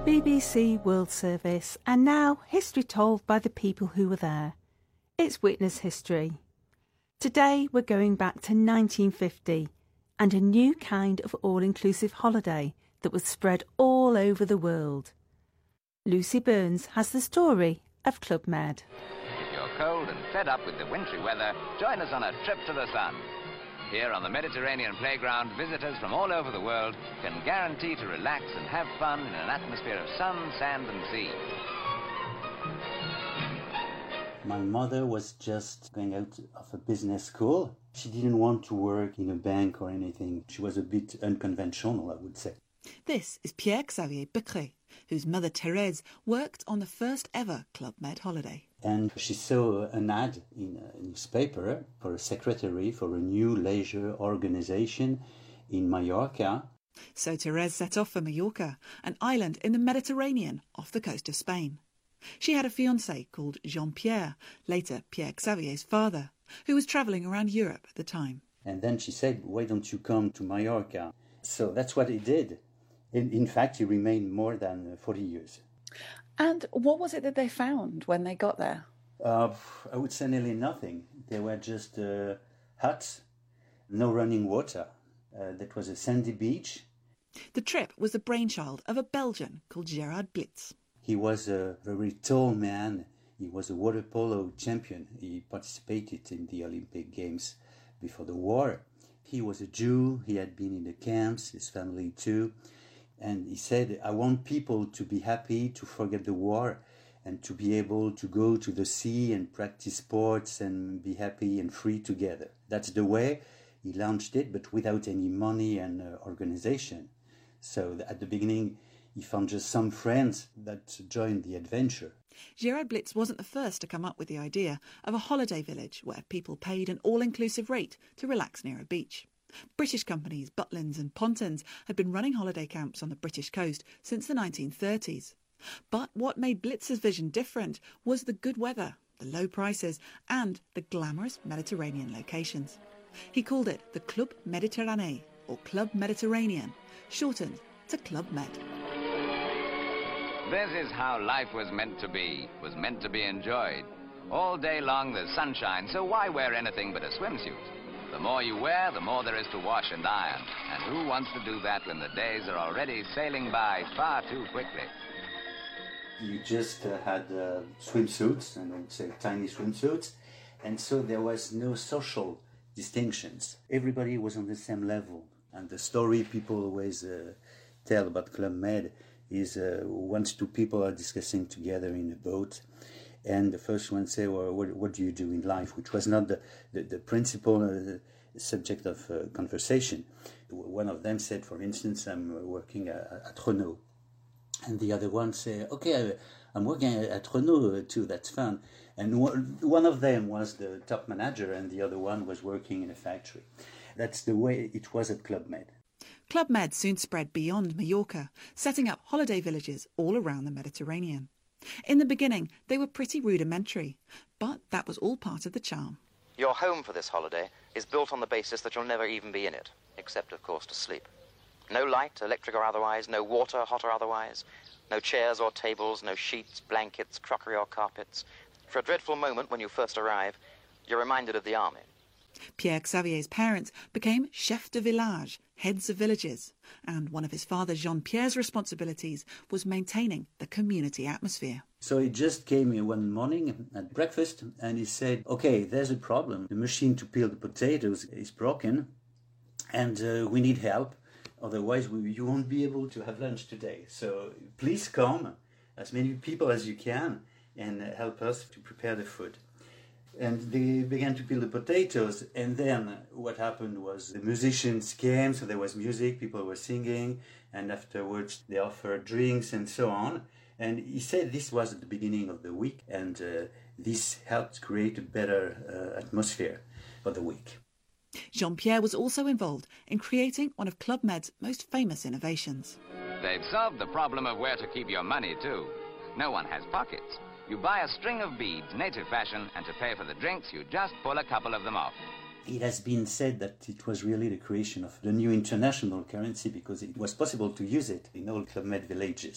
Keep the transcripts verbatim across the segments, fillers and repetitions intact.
B B C World Service, and now history told by the people who were there. It's Witness History. Today we're going back to nineteen fifty and a new kind of all-inclusive holiday that was spread all over the world. Lucy Burns has the story of Club Med. If you're cold and fed up with the wintry weather, join us on a trip to the sun. Here on the Mediterranean playground, visitors from all over the world can guarantee to relax and have fun in an atmosphere of sun, sand and sea. My mother was just going out of a business school. She didn't want to work in a bank or anything. She was a bit unconventional, I would say. This is Pierre-Xavier Becret, whose mother Thérèse worked on the first ever Club Med holiday. And she saw an ad in a newspaper for a secretary for a new leisure organization in Mallorca. So Thérèse set off for Mallorca, an island in the Mediterranean off the coast of Spain. She had a fiancé called Jean-Pierre, later Pierre-Xavier's father, who was travelling around Europe at the time. And then she said, why don't you come to Mallorca? So that's what he did. In, in fact, he remained more than forty years. And what was it that they found when they got there? Uh, I would say nearly nothing. There were just uh, huts, no running water. Uh, that was a sandy beach. The trip was the brainchild of a Belgian called Gerard Blitz. He was a very tall man. He was a water polo champion. He participated in the Olympic Games before the war. He was a Jew. He had been in the camps, his family too. And he said, I want people to be happy, to forget the war, and to be able to go to the sea and practice sports and be happy and free together. That's the way he launched it, but without any money and uh, organization. So at the beginning, he found just some friends that joined the adventure. Gerard Blitz wasn't the first to come up with the idea of a holiday village where people paid an all-inclusive rate to relax near a beach. British companies Butlins and Pontins had been running holiday camps on the British coast since the nineteen thirties. But what made Blitz's vision different was the good weather, the low prices and the glamorous Mediterranean locations. He called it the Club Méditerranée, or Club Mediterranean, shortened to Club Med. This is how life was meant to be, was meant to be enjoyed. All day long there's sunshine, so why wear anything but a swimsuit? The more you wear, the more there is to wash and iron. And who wants to do that when the days are already sailing by far too quickly? You just uh, had uh, swimsuits, and I would say tiny swimsuits, and so there was no social distinctions. Everybody was on the same level. And the story people always uh, tell about Club Med is uh, once two people are discussing together in a boat, and the first one say, well, what, what do you do in life? Which was not the, the, the principal uh, subject of uh, conversation. One of them said, for instance, I'm working at, at Renault. And the other one said, okay, I'm working at Renault too, that's fun. And one of them was the top manager and the other one was working in a factory. That's the way it was at Club Med. Club Med soon spread beyond Mallorca, setting up holiday villages all around the Mediterranean. In the beginning, they were pretty rudimentary, but that was all part of the charm. Your home for this holiday is built on the basis that you'll never even be in it, except, of course, to sleep. No light, electric or otherwise, no water, hot or otherwise, no chairs or tables, no sheets, blankets, crockery or carpets. For a dreadful moment when you first arrive, you're reminded of the army. Pierre-Xavier's parents became chefs de village, heads of villages, and one of his father Jean-Pierre's responsibilities was maintaining the community atmosphere. So he just came in one morning at breakfast and he said, okay, there's a problem. The machine to peel the potatoes is broken and uh, we need help. Otherwise, we, you won't be able to have lunch today. So please come, as many people as you can, and help us to prepare the food. And they began to peel the potatoes, and then what happened was the musicians came, so there was music, people were singing, and afterwards they offered drinks and so on. And he said this was at the beginning of the week, and uh, this helped create a better uh, atmosphere for the week. Jean-Pierre was also involved in creating one of Club Med's most famous innovations. They've solved the problem of where to keep your money, too. No one has pockets. You buy a string of beads, native fashion, and to pay for the drinks, you just pull a couple of them off. It has been said that it was really the creation of the new international currency because it was possible to use it in all Club Med villages.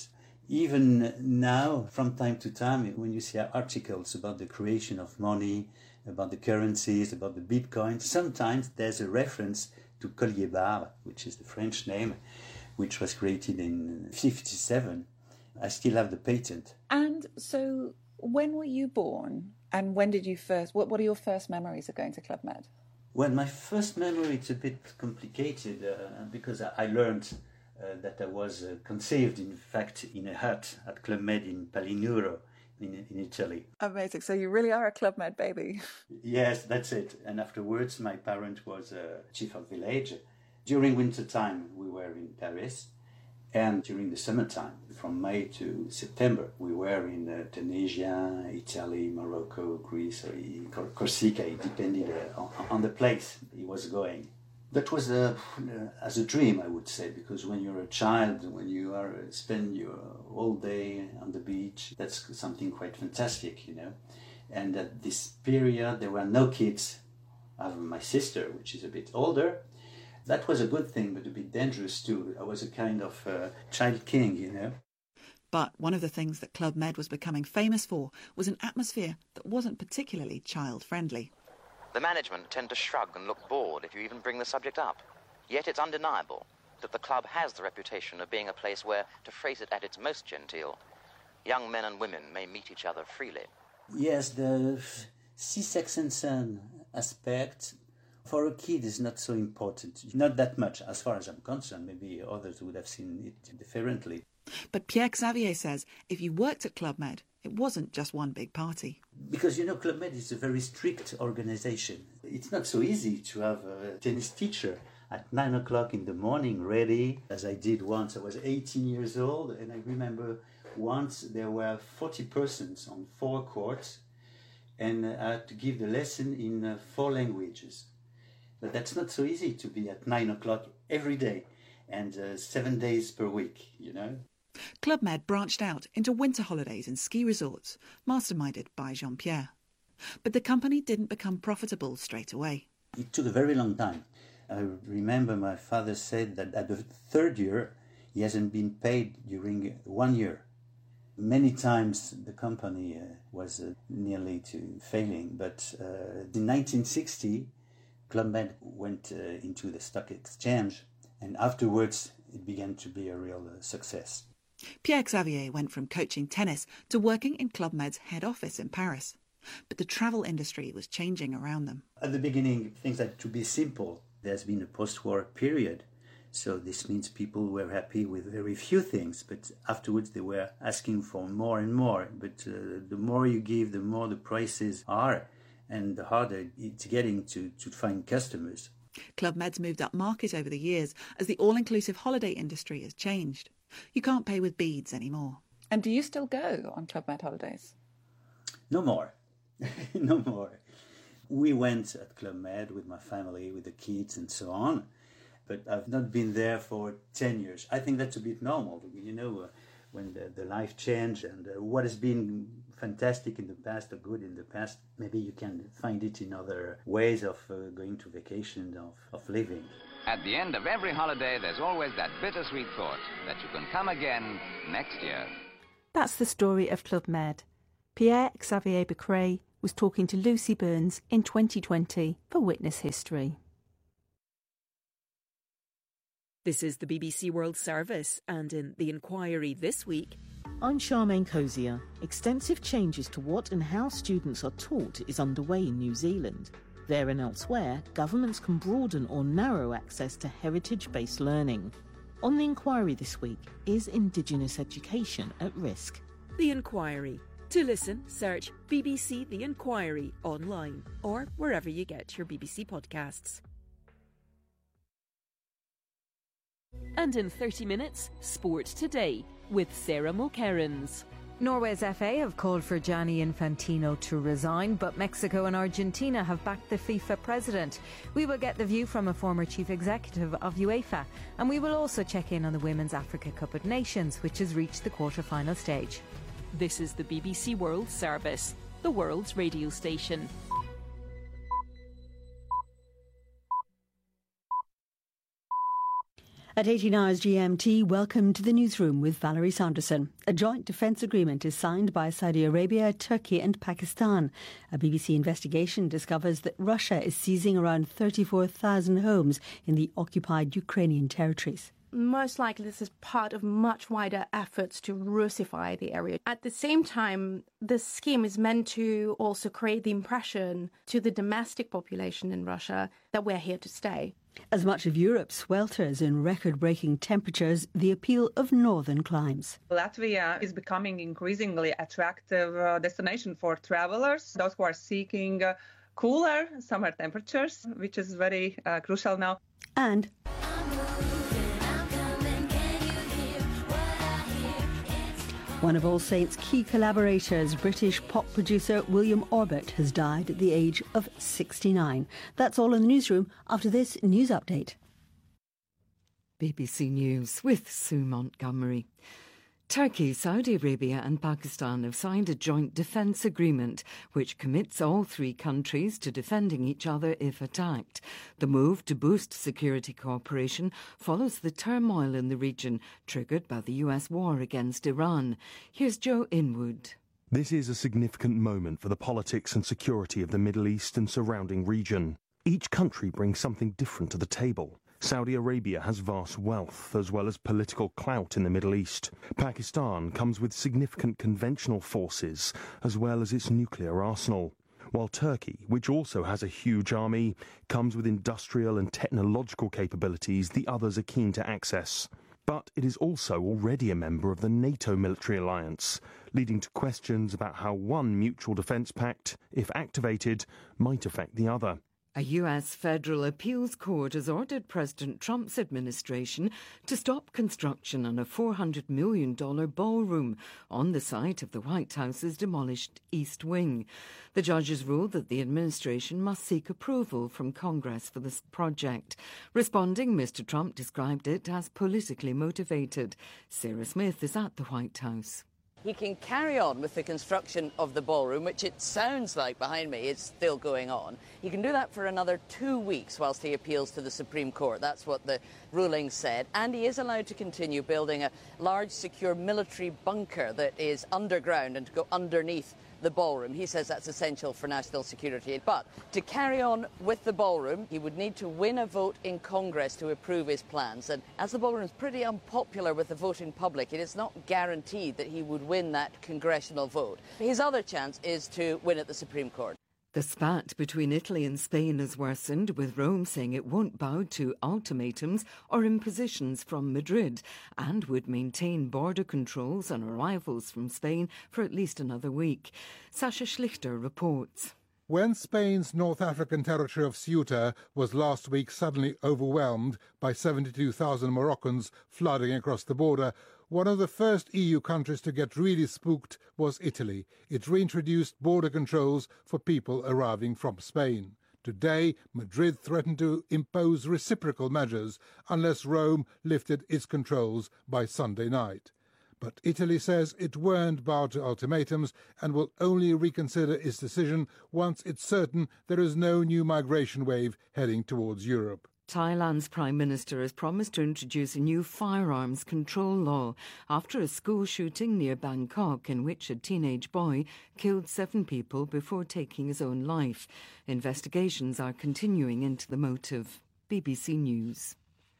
Even now, from time to time, when you see articles about the creation of money, about the currencies, about the Bitcoin, sometimes there's a reference to Collier Bar, which is the French name, which was created in fifty-seven. I still have the patent. And so when were you born? And when did you first, what, what are your first memories of going to Club Med? Well, my first memory, it's a bit complicated uh, because I, I learned uh, that I was uh, conceived, in fact, in a hut at Club Med in Palinuro, in, in Italy. Amazing. So you really are a Club Med baby. Yes, that's it. And afterwards, my parent was uh, chief of village. During winter time, we were in Paris. And during the summertime, from May to September, we were in uh, Tunisia, Italy, Morocco, Greece, or Corsica. It depended uh, on, on the place he was going. That was uh, as a dream, I would say, because when you're a child, when you are uh, spend your whole day on the beach, that's something quite fantastic, you know. And at this period, there were no kids. I have my sister, which is a bit older. That was a good thing, but a bit dangerous too. I was a kind of uh, child king, you know. But one of the things that Club Med was becoming famous for was an atmosphere that wasn't particularly child-friendly. The management tend to shrug and look bored if you even bring the subject up. Yet it's undeniable that the club has the reputation of being a place where, to phrase it at its most genteel, young men and women may meet each other freely. Yes, the C-sex and son aspect for a kid is not so important. Not that much, as far as I'm concerned. Maybe others would have seen it differently. But Pierre Xavier says if you worked at Club Med, it wasn't just one big party. Because, you know, Club Med is a very strict organization. It's not so easy to have a tennis teacher at nine o'clock in the morning ready, as I did once. I was eighteen years old, and I remember once there were forty persons on four courts, and I had to give the lesson in uh, four languages. But that's not so easy to be at nine o'clock every day and uh, seven days per week, you know. Club Med branched out into winter holidays and ski resorts, masterminded by Jean-Pierre. But the company didn't become profitable straight away. It took a very long time. I remember my father said that at the third year, he hasn't been paid during one year. Many times the company uh, was uh, nearly to failing, but uh, in nineteen sixty, Club Med went uh, into the stock exchange, and afterwards it began to be a real uh, success. Pierre Xavier went from coaching tennis to working in Club Med's head office in Paris. But the travel industry was changing around them. At the beginning, things had to be simple. There's been a post-war period, so this means people were happy with very few things, but afterwards they were asking for more and more. But uh, the more you give, the more the prices are, and the harder it's getting to, to find customers. Club Med's moved up market over the years as the all-inclusive holiday industry has changed. You can't pay with beads anymore. And do you still go on Club Med holidays? No more. No more. We went at Club Med with my family, with the kids and so on, but I've not been there for ten years. I think that's a bit normal, you know, uh, when the, the life changed and uh, what has been fantastic in the past or good in the past, maybe you can find it in other ways of uh, going to vacation, of, of living. At the end of every holiday, there's always that bittersweet thought that you can come again next year. That's the story of Club Med. Pierre Xavier Becret was talking to Lucy Burns in twenty twenty for Witness History. This is the B B C World Service, and in The Inquiry this week... I'm Charmaine Cozier. Extensive changes to what and how students are taught is underway in New Zealand. There and elsewhere, governments can broaden or narrow access to heritage-based learning. On The Inquiry this week, is Indigenous education at risk? The Inquiry. To listen, search B B C The Inquiry online or wherever you get your B B C podcasts. And in thirty minutes, Sport Today with Sarah Mulkerrins. Norway's F A have called for Gianni Infantino to resign, but Mexico and Argentina have backed the FIFA president. We will get the view from a former chief executive of UEFA, and we will also check in on the Women's Africa Cup of Nations, which has reached the quarter-final stage. This is the B B C World Service, the world's radio station. At eighteen hours G M T, welcome to the newsroom with Valerie Sanderson. A joint defence agreement is signed by Saudi Arabia, Turkey and Pakistan. A B B C investigation discovers that Russia is seizing around thirty-four thousand homes in the occupied Ukrainian territories. Most likely this is part of much wider efforts to Russify the area. At the same time, this scheme is meant to also create the impression to the domestic population in Russia that we're here to stay. As much of Europe swelters in record-breaking temperatures, the appeal of northern climes. Latvia is becoming increasingly attractive uh, destination for travelers, those who are seeking uh, cooler summer temperatures, which is very uh, crucial now. And one of All Saints' key collaborators, British pop producer William Orbit, has died at the age of sixty-nine. That's all in the newsroom after this news update. B B C News with Sue Montgomery. Turkey, Saudi Arabia and Pakistan have signed a joint defence agreement which commits all three countries to defending each other if attacked. The move to boost security cooperation follows the turmoil in the region triggered by the U S war against Iran. Here's Joe Inwood. This is a significant moment for the politics and security of the Middle East and surrounding region. Each country brings something different to the table. Saudi Arabia has vast wealth as well as political clout in the Middle East. Pakistan comes with significant conventional forces as well as its nuclear arsenal. While Turkey, which also has a huge army, comes with industrial and technological capabilities the others are keen to access. But it is also already a member of the NATO military alliance, leading to questions about how one mutual defence pact, if activated, might affect the other. A U S federal appeals court has ordered President Trump's administration to stop construction on a four hundred million dollars ballroom on the site of the White House's demolished East Wing. The judges ruled that the administration must seek approval from Congress for this project. Responding, Mister Trump described it as politically motivated. Sarah Smith is at the White House. He can carry on with the construction of the ballroom, which it sounds like behind me is still going on. He can do that for another two weeks whilst he appeals to the Supreme Court. That's what the ruling said. And he is allowed to continue building a large, secure military bunker that is underground and to go underneath the ballroom. He says that's essential for national security. But to carry on with the ballroom, he would need to win a vote in Congress to approve his plans. And as the ballroom is pretty unpopular with the voting public, it is not guaranteed that he would win that congressional vote. His other chance is to win at the Supreme Court. The spat between Italy and Spain has worsened, with Rome saying it won't bow to ultimatums or impositions from Madrid and would maintain border controls on arrivals from Spain for at least another week. Sasha Schlichter reports. When Spain's North African territory of Ceuta was last week suddenly overwhelmed by seventy-two thousand Moroccans flooding across the border, one of the first E U countries to get really spooked was Italy. It reintroduced border controls for people arriving from Spain. Today, Madrid threatened to impose reciprocal measures unless Rome lifted its controls by Sunday night. But Italy says it won't bow to ultimatums and will only reconsider its decision once it's certain there is no new migration wave heading towards Europe. Thailand's Prime Minister has promised to introduce a new firearms control law after a school shooting near Bangkok in which a teenage boy killed seven people before taking his own life. Investigations are continuing into the motive. B B C News.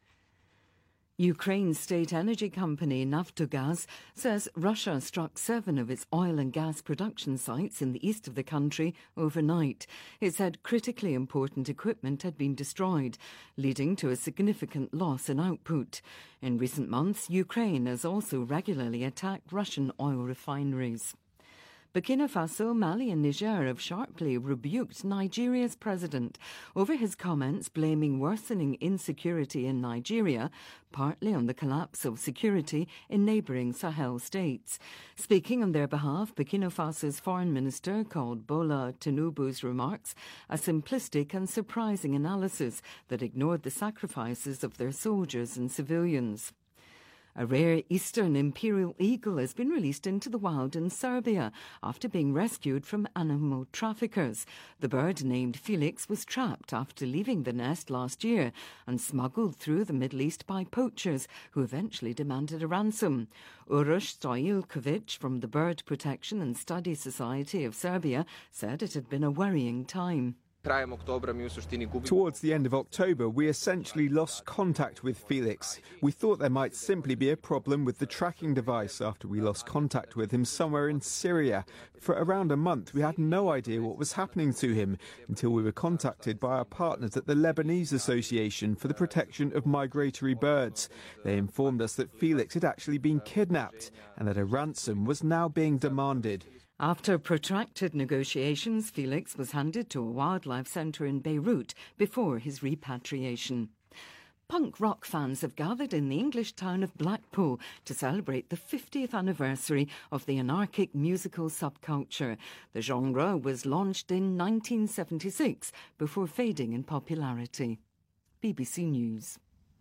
Ukraine's state energy company Naftogaz says Russia struck seven of its oil and gas production sites in the east of the country overnight. It said critically important equipment had been destroyed, leading to a significant loss in output. In recent months, Ukraine has also regularly attacked Russian oil refineries. Burkina Faso, Mali and Niger have sharply rebuked Nigeria's president over his comments blaming worsening insecurity in Nigeria, partly on the collapse of security in neighbouring Sahel states. Speaking on their behalf, Burkina Faso's foreign minister called Bola Tinubu's remarks a simplistic and surprising analysis that ignored the sacrifices of their soldiers and civilians. A rare eastern imperial eagle has been released into the wild in Serbia after being rescued from animal traffickers. The bird, named Felix, was trapped after leaving the nest last year and smuggled through the Middle East by poachers who eventually demanded a ransom. Uroš Stojilkovic from the Bird Protection and Study Society of Serbia said it had been a worrying time. Towards the end of October, we essentially lost contact with Felix. We thought there might simply be a problem with the tracking device after we lost contact with him somewhere in Syria. For around a month, we had no idea what was happening to him until we were contacted by our partners at the Lebanese Association for the Protection of Migratory Birds. They informed us that Felix had actually been kidnapped and that a ransom was now being demanded. After protracted negotiations, Felix was handed to a wildlife centre in Beirut before his repatriation. Punk rock fans have gathered in the English town of Blackpool to celebrate the fiftieth anniversary of the anarchic musical subculture. The genre was launched in nineteen seventy-six before fading in popularity. B B C News.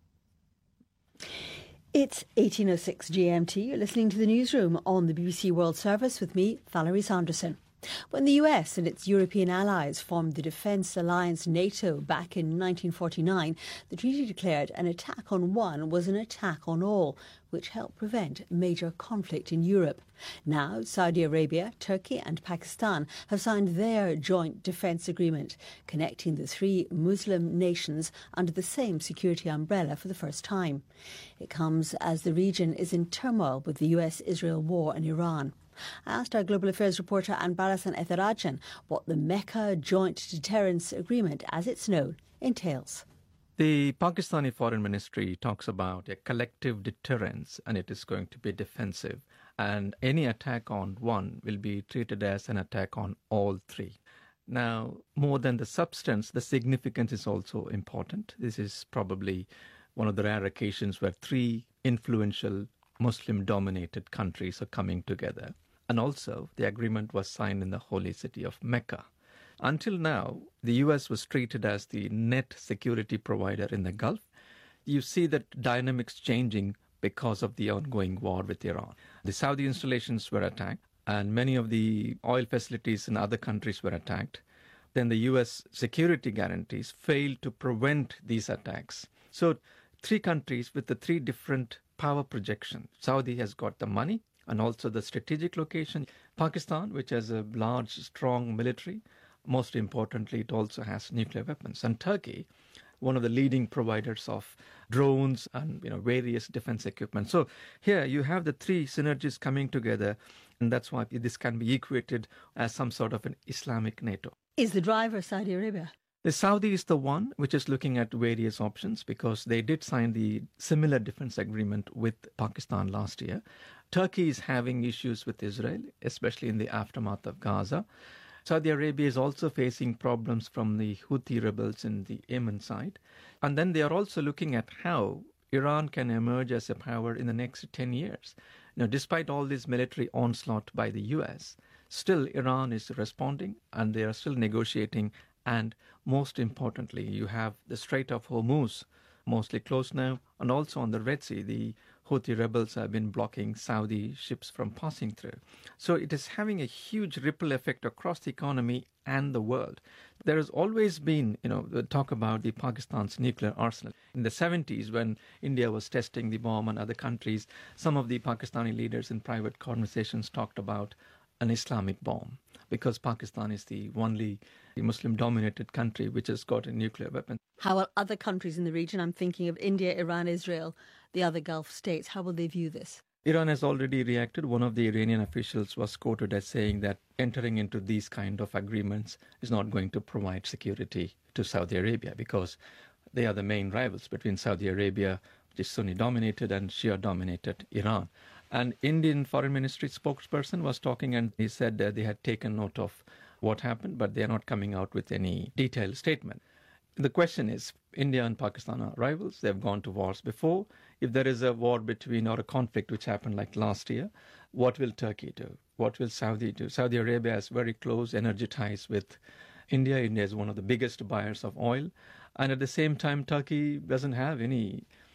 It's eighteen oh six G M T. You're listening to the newsroom on the B B C World Service with me, Valerie Sanderson. When the U S and its European allies formed the defence alliance NATO back in nineteen forty-nine, the treaty declared an attack on one was an attack on all, which helped prevent major conflict in Europe. Now, Saudi Arabia, Turkey and Pakistan have signed their joint defence agreement, connecting the three Muslim nations under the same security umbrella for the first time. It comes as the region is in turmoil with the U S-Israel war and Iran. I asked our Global Affairs reporter Anbarasan Etharajan what the Mecca Joint Deterrence Agreement, as it's known, entails. The Pakistani Foreign Ministry talks about a collective deterrence, and it is going to be defensive. And any attack on one will be treated as an attack on all three. Now, more than the substance, the significance is also important. This is probably one of the rare occasions where three influential Muslim-dominated countries are coming together. And also, the agreement was signed in the holy city of Mecca. Until now, the U S was treated as the net security provider in the Gulf. You see that dynamics changing because of the ongoing war with Iran. The Saudi installations were attacked, and many of the oil facilities in other countries were attacked. Then the U S security guarantees failed to prevent these attacks. So three countries with the three different power projection. Saudi has got the money and also the strategic location. Pakistan, which has a large, strong military. Most importantly, it also has nuclear weapons. And Turkey, one of the leading providers of drones and you know various defense equipment. So here you have the three synergies coming together, and that's why this can be equated as some sort of an Islamic NATO. Is the driver Saudi Arabia? The Saudi is the one which is looking at various options because they did sign the similar defense agreement with Pakistan last year. Turkey is having issues with Israel, especially in the aftermath of Gaza. Saudi Arabia is also facing problems from the Houthi rebels in the Yemen side. And then they are also looking at how Iran can emerge as a power in the next ten years. Now, despite all this military onslaught by the U S, still Iran is responding and they are still negotiating. And most importantly, you have the Strait of Hormuz mostly closed now. And also on the Red Sea, the Houthi rebels have been blocking Saudi ships from passing through. So it is having a huge ripple effect across the economy and the world. There has always been, you know, the talk about the Pakistan's nuclear arsenal. In the seventies, when India was testing the bomb on other countries, some of the Pakistani leaders in private conversations talked about an Islamic bomb because Pakistan is the only Muslim-dominated country which has got a nuclear weapon. How will other countries in the region, I'm thinking of India, Iran, Israel, the other Gulf states, how will they view this? Iran has already reacted. One of the Iranian officials was quoted as saying that entering into these kind of agreements is not going to provide security to Saudi Arabia because they are the main rivals between Saudi Arabia, which is Sunni-dominated, and Shia-dominated Iran. And Indian Foreign Ministry spokesperson was talking and he said that they had taken note of what happened, but they are not coming out with any detailed statement. The question is, India and Pakistan are rivals. They've gone to wars before. If there is a war between or a conflict which happened like last year, what will Turkey do? What will Saudi do? Saudi Arabia has very close energy ties with India. India is one of the biggest buyers of oil. And at the same time, Turkey doesn't have any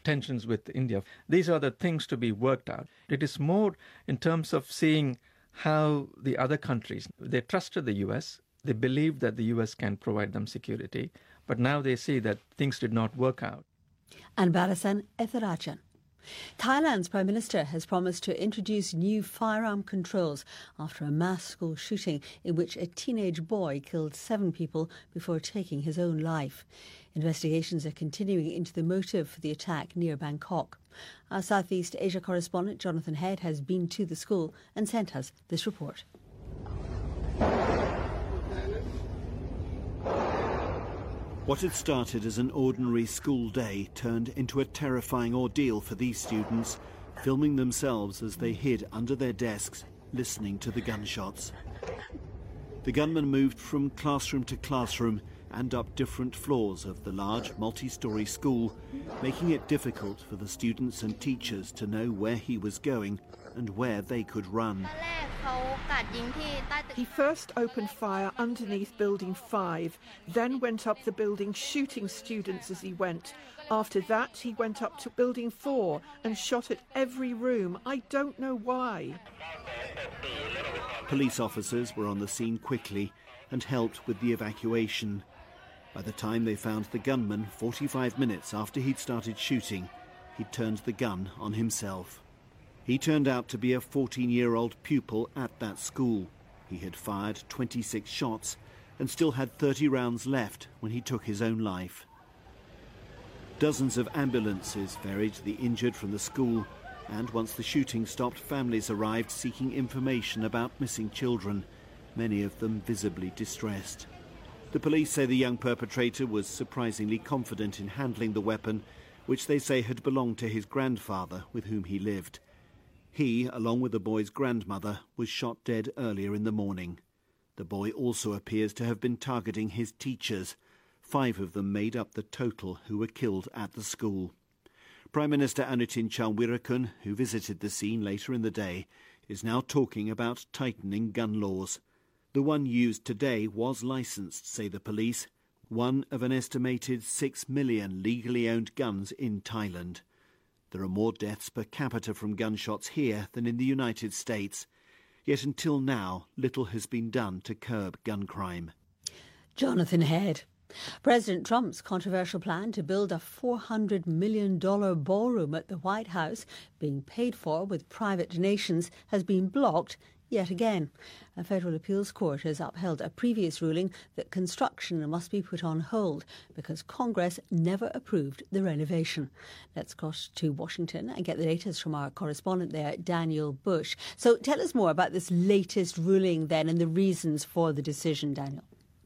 tensions with India. These are the things to be worked out. It is more in terms of seeing how the other countries, they trusted the U S, they believed that the U S can provide them security, but now they see that things did not work out. And Balasan Ethirajan. Thailand's Prime Minister has promised to introduce new firearm controls after a mass school shooting in which a teenage boy killed seven people before taking his own life. Investigations are continuing into the motive for the attack near Bangkok. Our Southeast Asia correspondent Jonathan Head has been to the school and sent us this report. What had started as an ordinary school day turned into a terrifying ordeal for these students, filming themselves as they hid under their desks, listening to the gunshots. The gunmen moved from classroom to classroom and up different floors of the large multi-storey school, making it difficult for the students and teachers to know where he was going and where they could run. He first opened fire underneath Building five, then went up the building shooting students as he went. After that, he went up to Building four and shot at every room. I don't know why. Police officers were on the scene quickly and helped with the evacuation. By the time they found the gunman, forty-five minutes after he'd started shooting, he'd turned the gun on himself. He turned out to be a fourteen-year-old pupil at that school. He had fired twenty-six shots and still had thirty rounds left when he took his own life. Dozens of ambulances ferried the injured from the school, and once the shooting stopped, families arrived seeking information about missing children, many of them visibly distressed. The police say the young perpetrator was surprisingly confident in handling the weapon, which they say had belonged to his grandfather, with whom he lived. He, along with the boy's grandmother, was shot dead earlier in the morning. The boy also appears to have been targeting his teachers. Five of them made up the total who were killed at the school. Prime Minister Anutin Charnvirakul, who visited the scene later in the day, is now talking about tightening gun laws. The one used today was licensed, say the police, one of an estimated six million legally owned guns in Thailand. There are more deaths per capita from gunshots here than in the United States. Yet until now, little has been done to curb gun crime. Jonathan Head. President Trump's controversial plan to build a four hundred million dollars ballroom at the White House, being paid for with private donations, has been blocked yet again. A federal appeals court has upheld a previous ruling that construction must be put on hold because Congress never approved the renovation. Let's cross to Washington and get the latest from our correspondent there, Daniel Bush. So tell us more about this latest ruling then and the reasons for the decision, Daniel.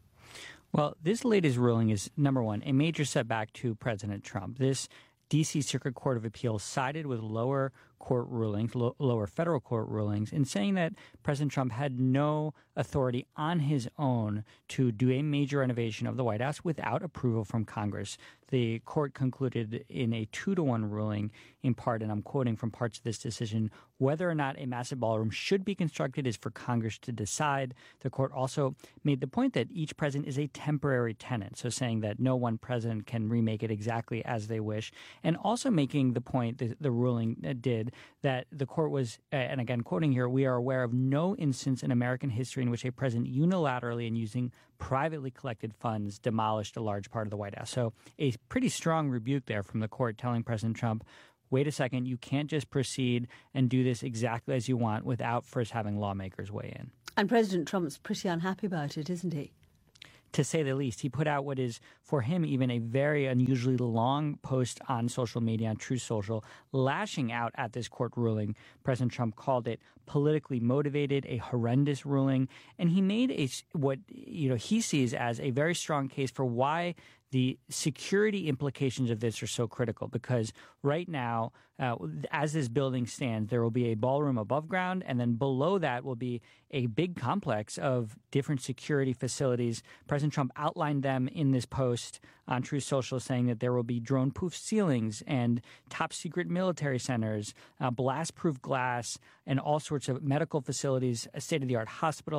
Well, this latest ruling is, number one, a major setback to President Trump. This D C Circuit Court of Appeals sided with lower court rulings, lo- lower federal court rulings, in saying that President Trump had no authority on his own to do a major renovation of the White House without approval from Congress. The court concluded in a two-to-one ruling, in part, and I'm quoting from parts of this decision, whether or not a massive ballroom should be constructed is for Congress to decide. The court also made the point that each president is a temporary tenant, so saying that no one president can remake it exactly as they wish, and also making the point that the ruling did that the court was, and again quoting here, we are aware of no instance in American history in which a president unilaterally and using privately collected funds demolished a large part of the White House. So a pretty strong rebuke there from the court telling President Trump, wait a second, you can't just proceed and do this exactly as you want without first having lawmakers weigh in. And President Trump's pretty unhappy about it, isn't he? To say the least. He put out what is, for him, even a very unusually long post on social media, on Truth Social, lashing out at this court ruling. President Trump called it politically motivated, a horrendous ruling, and he made a what you know he sees as a very strong case for why the security implications of this are so critical, because right now, uh, as this building stands, there will be a ballroom above ground, and then below that will be a big complex of different security facilities. President Trump outlined them in this post on Truth Social, saying that there will be drone-proof ceilings and top-secret military centers, uh, blast-proof glass, and all sorts of medical facilities, a state-of-the-art hospital,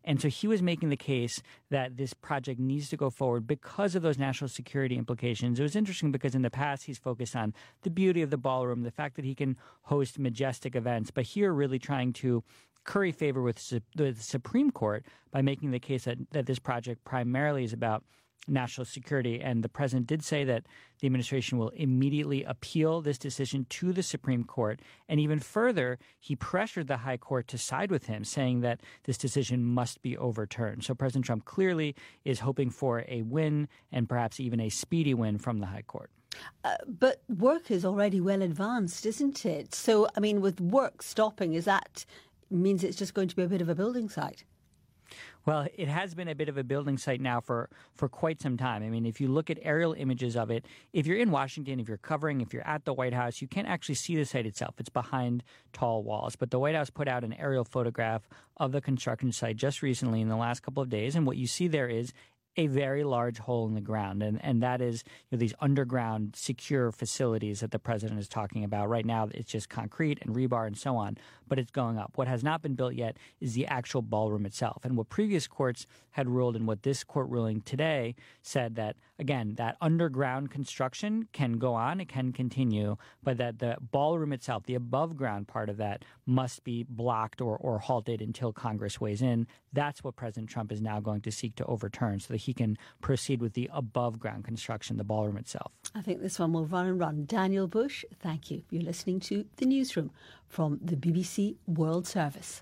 And so he was making the case that this project needs to go forward because of those national security implications. It was interesting because in the past he's focused on the beauty of the ballroom, the fact that he can host majestic events, but here really trying to curry favor with the Supreme Court by making the case that, that this project primarily is about national security. And the president did say that the administration will immediately appeal this decision to the Supreme Court. And even further, he pressured the High Court to side with him, saying that this decision must be overturned. So President Trump clearly is hoping for a win and perhaps even a speedy win from the High Court. Uh, but work is already well advanced, isn't it? So, I mean, with work stopping, is that means it's just going to be a bit of a building site? Well, it has been a bit of a building site now for, for quite some time. I mean, if you look at aerial images of it, if you're in Washington, if you're covering, if you're at the White House, you can't actually see the site itself. It's behind tall walls. But the White House put out an aerial photograph of the construction site just recently in the last couple of days. And what you see there is a very large hole in the ground, and, and that is you know, these underground secure facilities that the president is talking about. Right now, it's just concrete and rebar and so on, but it's going up. What has not been built yet is the actual ballroom itself. And what previous courts had ruled and what this court ruling today said that, again, that underground construction can go on, it can continue, but that the ballroom itself, the above ground part of that, must be blocked or, or halted until Congress weighs in. That's what President Trump is now going to seek to overturn so that he can proceed with the above ground construction, the ballroom itself. I think this one will run and run. Daniel Bush, thank you. You're listening to The Newsroom from the B B C World Service.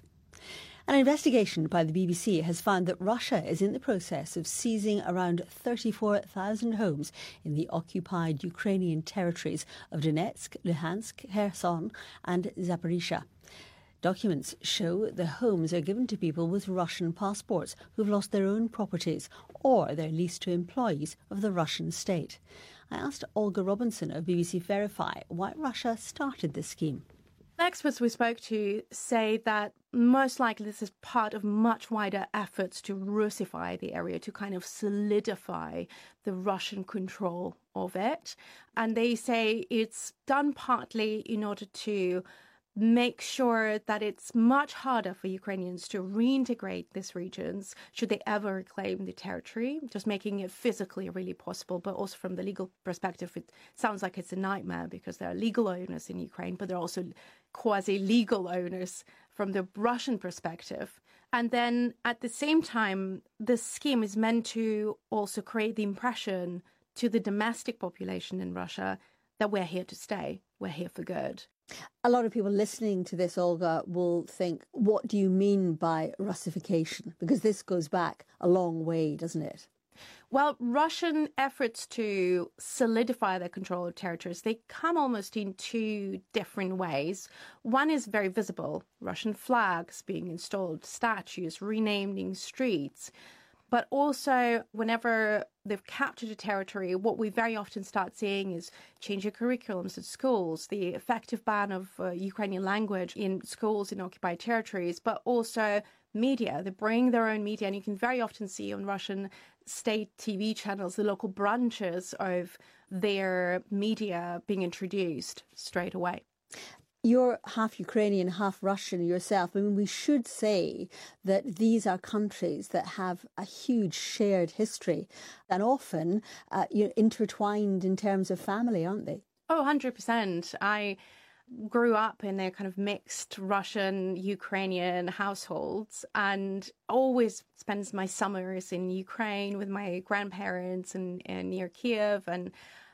An investigation by the B B C has found that Russia is in the process of seizing around thirty-four thousand homes in the occupied Ukrainian territories of Donetsk, Luhansk, Kherson and Zaporizhzhia. Documents show the homes are given to people with Russian passports who've lost their own properties or they're leased to employees of the Russian state. I asked Olga Robinson of B B C Verify why Russia started this scheme. Experts we spoke to say that most likely this is part of much wider efforts to Russify the area, to kind of solidify the Russian control of it. And they say it's done partly in order to make sure that it's much harder for Ukrainians to reintegrate these regions should they ever reclaim the territory, just making it physically really possible. But also from the legal perspective, it sounds like it's a nightmare because there are legal owners in Ukraine, but there are also quasi-legal owners from the Russian perspective. And then at the same time, this scheme is meant to also create the impression to the domestic population in Russia that we're here to stay, we're here for good. A lot of people listening to this, Olga, will think, what do you mean by Russification? Because this goes back a long way, doesn't it? Well, Russian efforts to solidify their control of territories, they come almost in two different ways. One is very visible, Russian flags being installed, statues, renaming streets. But also, whenever they've captured a territory, what we very often start seeing is change of curriculums at schools, the effective ban of uh, Ukrainian language in schools in occupied territories, but also media. They bring their own media, and you can very often see on Russian state T V channels the local branches of their media being introduced straight away. You're half Ukrainian, half Russian yourself. I mean, we should say that these are countries that have a huge shared history and often uh, you know, intertwined in terms of family, aren't they? Oh, one hundred percent. I grew up in a kind of mixed Russian-Ukrainian households and always spends my summers in Ukraine with my grandparents and, and near Kiev. And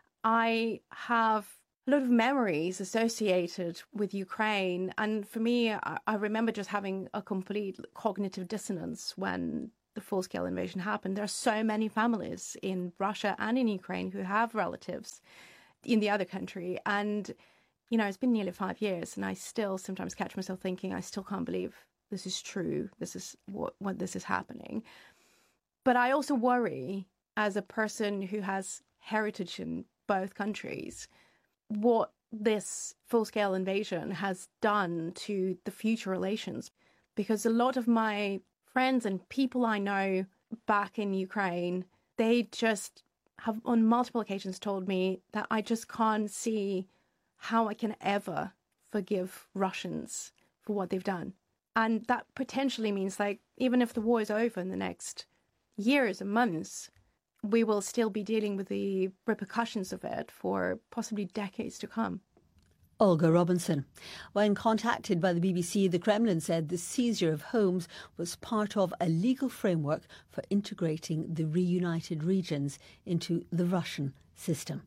I have a lot of memories associated with Ukraine. And for me, I, I remember just having a complete cognitive dissonance when the full-scale invasion happened. There are so many families in Russia and in Ukraine who have relatives in the other country. And, you know, it's been nearly five years and I still sometimes catch myself thinking, I still can't believe this is true. This is what, what this is happening. But I also worry as a person who has heritage in both countries, what this full-scale invasion has done to the future relations. Because a lot of my friends and people I know back in Ukraine, they just have on multiple occasions told me that I just can't see how I can ever forgive Russians for what they've done. And that potentially means, like, even if the war is over in the next years and months, we will still be dealing with the repercussions of it for possibly decades to come. Olga Robinson. When contacted by the B B C, the Kremlin said the seizure of homes was part of a legal framework for integrating the reunited regions into the Russian system.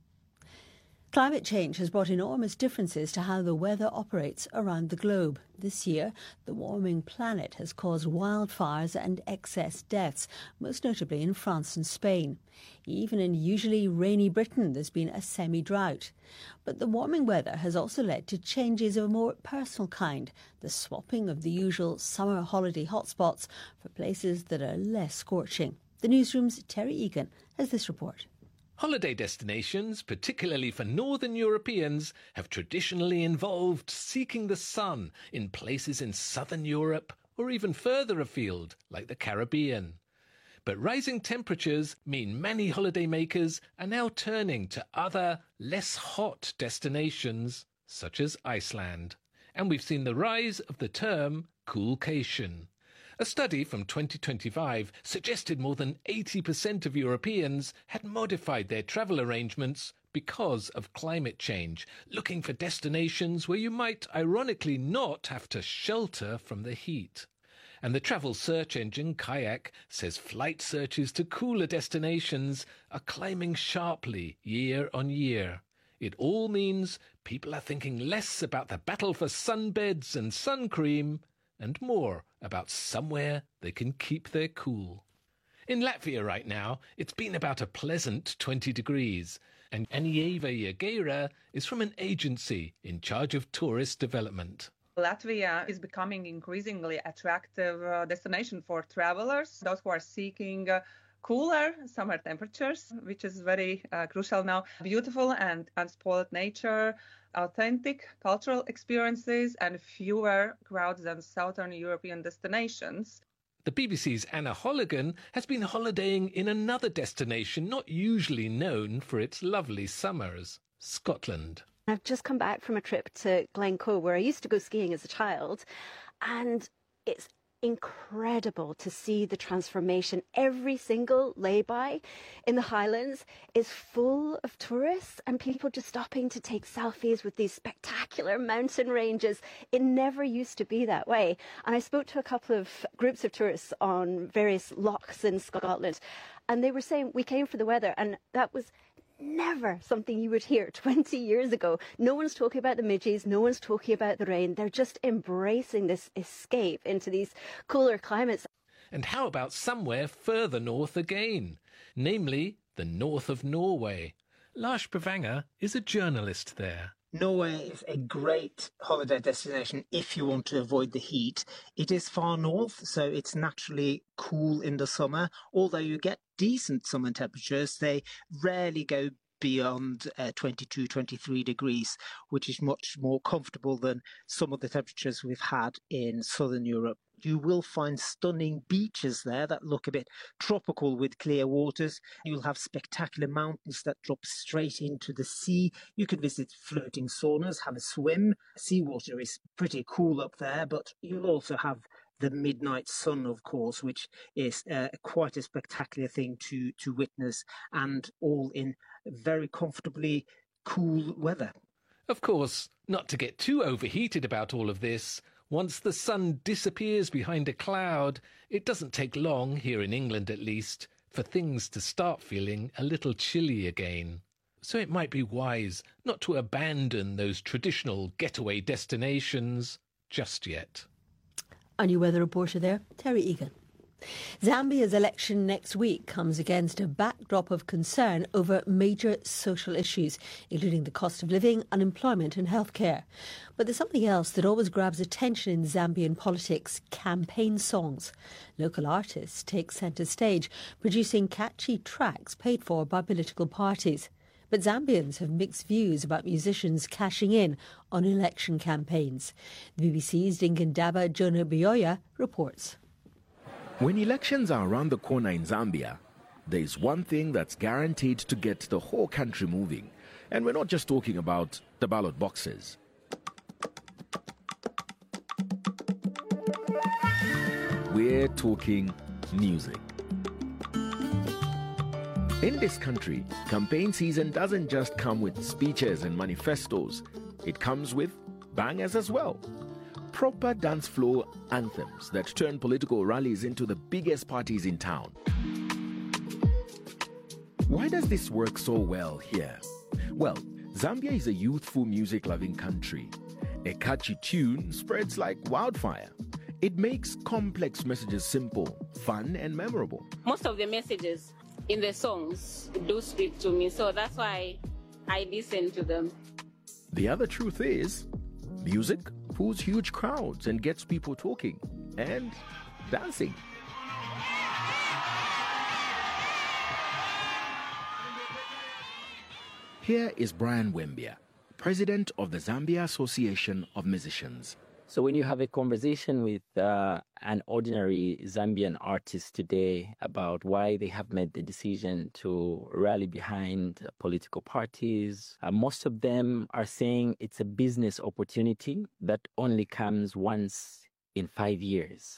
Climate change has brought enormous differences to how the weather operates around the globe. This year, the warming planet has caused wildfires and excess deaths, most notably in France and Spain. Even in usually rainy Britain, there's been a semi-drought. But the warming weather has also led to changes of a more personal kind, the swapping of the usual summer holiday hotspots for places that are less scorching. The newsroom's Terry Egan has this report. Holiday destinations, particularly for northern Europeans, have traditionally involved seeking the sun in places in southern Europe or even further afield, like the Caribbean. But rising temperatures mean many holidaymakers are now turning to other, less hot destinations, such as Iceland. And we've seen the rise of the term coolcation. A study from twenty twenty-five suggested more than eighty percent of Europeans had modified their travel arrangements because of climate change, looking for destinations where you might ironically not have to shelter from the heat. And the travel search engine Kayak says flight searches to cooler destinations are climbing sharply year on year. It all means people are thinking less about the battle for sunbeds and sun cream and more about somewhere they can keep their cool. In Latvia right now, it's been about a pleasant twenty degrees, and Anieva Jageira is from an agency in charge of tourist development. Latvia is becoming increasingly attractive uh, destination for travelers, those who are seeking uh, cooler summer temperatures, which is very uh, crucial now. Beautiful and unspoiled nature, authentic cultural experiences, and fewer crowds than southern European destinations. The B B C's Anna Holligan has been holidaying in another destination not usually known for its lovely summers, Scotland. I've just come back from a trip to Glencoe, where I used to go skiing as a child, and it's incredible to see the transformation. Every single lay-by in the Highlands is full of tourists and people just stopping to take selfies with these spectacular mountain ranges. It never used to be that way. And I spoke to a couple of groups of tourists on various lochs in Scotland, and they were saying we came for the weather, and that was never something you would hear twenty years ago. No one's talking about the midges, no one's talking about the rain. They're just embracing this escape into these cooler climates. And how about somewhere further north again, namely the north of Norway? Lars Prevanger is a journalist there. Norway is a great holiday destination if you want to avoid the heat. It is far north, so it's naturally cool in the summer. Although you get decent summer temperatures, they rarely go beyond uh, twenty-two, twenty-three degrees, which is much more comfortable than some of the temperatures we've had in southern Europe. You will find stunning beaches there that look a bit tropical with clear waters. You'll have spectacular mountains that drop straight into the sea. You can visit floating saunas, have a swim. Seawater is pretty cool up there, but you'll also have the midnight sun, of course, which is uh, quite a spectacular thing to, to witness, and all in very comfortably cool weather. Of course, not to get too overheated about all of this, once the sun disappears behind a cloud, it doesn't take long, here in England at least, for things to start feeling a little chilly again. So it might be wise not to abandon those traditional getaway destinations just yet. Our new weather reporter there, Terry Egan. Zambia's election next week comes against a backdrop of concern over major social issues, including the cost of living, unemployment and healthcare. But there's something else that always grabs attention in Zambian politics: campaign songs. Local artists take centre stage, producing catchy tracks paid for by political parties. But Zambians have mixed views about musicians cashing in on election campaigns. The B B C's Dingandaba Jonah Bioya reports. When elections are around the corner in Zambia, there is one thing that's guaranteed to get the whole country moving. And we're not just talking about the ballot boxes. We're talking music. In this country, campaign season doesn't just come with speeches and manifestos. It comes with bangers as well. Proper dance floor anthems that turn political rallies into the biggest parties in town. Why does this work so well here? Well, Zambia is a youthful, music-loving country. A catchy tune spreads like wildfire. It makes complex messages simple, fun, and memorable. Most of the messages in the songs do speak to me, so that's why I listen to them. The other truth is, music pulls huge crowds and gets people talking and dancing. Here is Brian Wembia, president of the Zambia Association of Musicians. So when you have a conversation with uh, an ordinary Zambian artist today about why they have made the decision to rally behind political parties, uh, most of them are saying it's a business opportunity that only comes once in five years.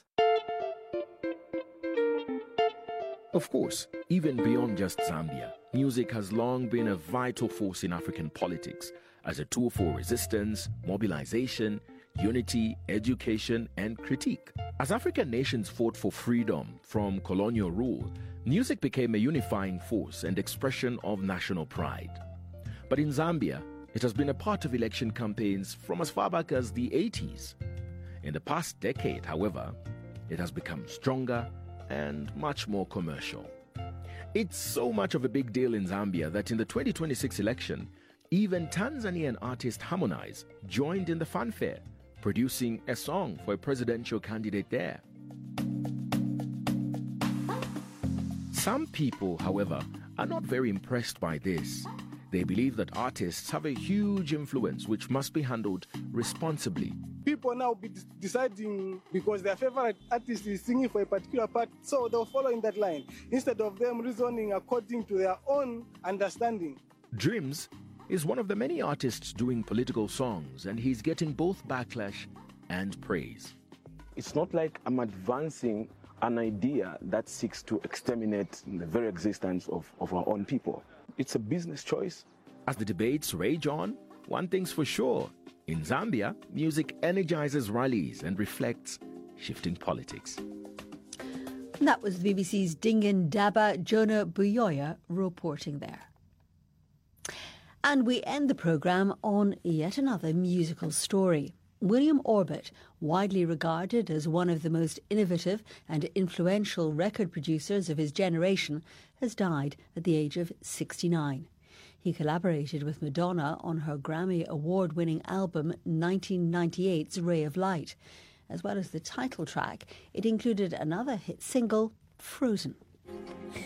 Of course, even beyond just Zambia, music has long been a vital force in African politics as a tool for resistance, mobilization, unity, education, and critique. As African nations fought for freedom from colonial rule, music became a unifying force and expression of national pride. But in Zambia, it has been a part of election campaigns from as far back as the eighties. In the past decade, however, it has become stronger and much more commercial. It's so much of a big deal in Zambia that in the twenty twenty-six election, even Tanzanian artist Harmonize joined in the fanfare, producing a song for a presidential candidate there. Some people, however, are not very impressed by this. They believe that artists have a huge influence which must be handled responsibly. People now be deciding because their favorite artist is singing for a particular part, so they'll follow in that line, instead of them reasoning according to their own understanding. Dreams is one of the many artists doing political songs, and he's getting both backlash and praise. It's not like I'm advancing an idea that seeks to exterminate the very existence of, of our own people. It's a business choice. As the debates rage on, one thing's for sure. In Zambia, music energizes rallies and reflects shifting politics. And that was the B B C's Dingen Daba Jonah Buyoya reporting there. And we end the programme on yet another musical story. William Orbit, widely regarded as one of the most innovative and influential record producers of his generation, has died at the age of sixty-nine. He collaborated with Madonna on her Grammy Award-winning album nineteen ninety-eight's Ray of Light. As well as the title track, it included another hit single, Frozen.